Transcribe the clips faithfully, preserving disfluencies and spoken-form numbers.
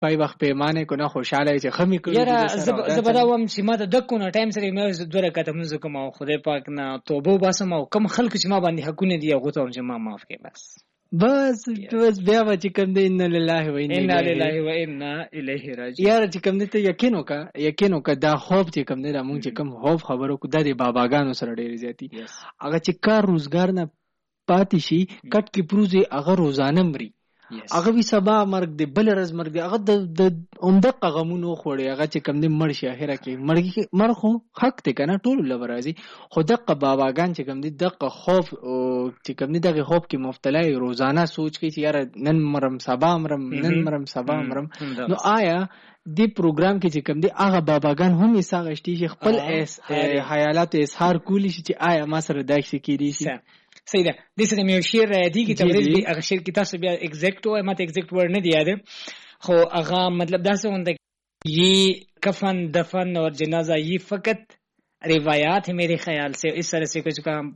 پای وخت پیمانه کنه خوشاله چې خمی کړو یاره زبدا وم چې ما د دکونه ټایم سره مې دوه رکعات منځ کوم او خدای پاک نه توبه وباسم او کم خلک چې ما باندې حقونه دي هغه ته چې ما معاف کړي بس بس بس بیا و چې کوم دی ان لله و انا لله و انا الیه راجعون. یاره چې کوم دی ته یقین وکړه یقین وکړه دا خوب چې کوم دی دا مونږ چې کوم خوب خبرو کو د باباګانو سره ډېر زیاتی هغه چې کار روزګار نه پاتې شي کټ کې پروزي هغه روزانه مري هغه وی سبا مرګ دی بل ورځ مرګ دی هغه د عمده غمونو خوړي هغه چې کم دی مړ شي اخره کې مرګ مړ خو حق ته کنه ټول لورازي خو دغه باباګان چې کم دی دغه خوف چې کم دی دغه خوف کې مبتلا روزانه سوچ کوي چې یار نن مرم سبا مرم نن مرم سبا مرم نو آیا دی پروګرام کې چې کم دی هغه باباګان هم یې ساغشتي چې خپل حیالات اظهار کولی شي چې آیا ما سره دای شي کېدی شي صحیح ده. د سره مې شیر دی کی تمریز به هغه شیر کی تاسو بیا ایگزیکټ وای ماته ایگزیکټ ورډ نه دی یاد خو هغه مطلب دا څه ونده یہ کفن دفن اور جنازہ یہ فقط روایات ہے میرے خیال سے اس طرح سے کچھ کام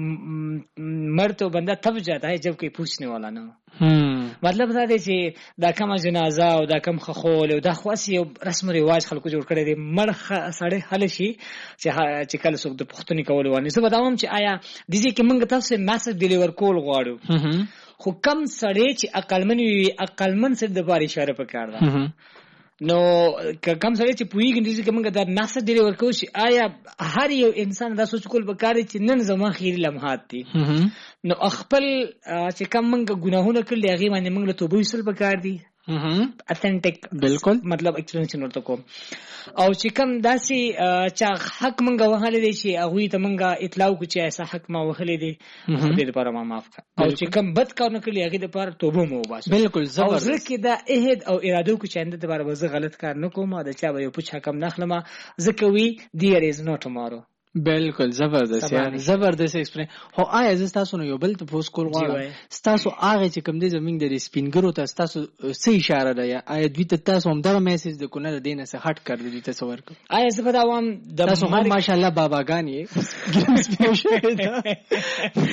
مر تو بندہ تب جاتا ہے جب کوئی پوچھنے والا نہ ہو مطلب دا دی چې دا کوم جنازه او دا کوم خخول او دا خاص یو رسم رواج خلکو جوړ کړی دی مړ سړی حل شي چې چې کله څوک د پښتني کول وانه زه بداوم چې آیا د دې کې موږ تاسو میسج ډیلیور کول غواړو خو کم سړی چې عقلمن وي عقلمن سره د بار اشاره پکار ده نو کم سړی چې پویږي د دې کې موږ دا میسج ډیلیور کوو چې آیا هر یو انسان دا سوچ کول پکار چې نن زما خیر لمحات دي نو خپل چې کوم موږ ګناهونه کړل هغه باندې موږ له توبه وسل پکار دي اتھنټیک بالکل مطلب ایکسپیرینس ورته کوم او چې کوم داسي چې حق موږ وهلې دي چې هغه ته موږ اطلاع کو چې ایسا حق ما وهلې دي دې لپاره ما معاف کړ او چې کوم بد کارونه کړی هغه لپاره توبه مو وباسه بالکل زبردست او ځکه دا عهد او اراده کو چې انده لپاره وزه غلط کار نه کوم دا چا به یو پوښ حکم نخلم ځکه وی there is no tomorrow. بالکل زبردست یار زبردست ایکسپلین هو آیا زه تاسو نو یو بل ته پوس کول غواړم تاسو هغه چې کوم دې زمینګ د سپینګرو ته تاسو څه اشاره ده یا آیا دوی ته تاسو هم دا میسج د کونه دینه څخه هټ کړی دي تاسو ورکو آیا زه په دا وام تاسو هم ماشاءالله باباګان یې